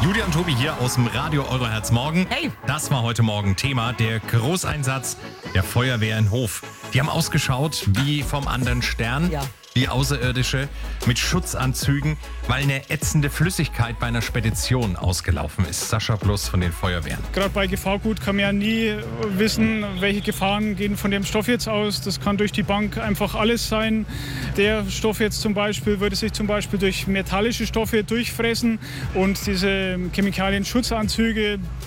Julia und Tobi hier aus dem Radio Euroherz Morgen. Hey. Das war heute Morgen Thema, der Großeinsatz der Feuerwehr in Hof. Die haben ausgeschaut wie vom anderen Stern, Ja. wie Außerirdische, mit Schutzanzügen, weil eine ätzende Flüssigkeit bei einer Spedition ausgelaufen ist. Sascha Plus von den Feuerwehren. Gerade bei Gefahrgut kann man ja nie wissen, welche Gefahren gehen von dem Stoff jetzt aus. Das kann durch die Bank einfach alles sein. Der Stoff jetzt zum Beispiel würde sich zum Beispiel durch metallische Stoffe durchfressen und diese Chemikalien-Schutzanzüge,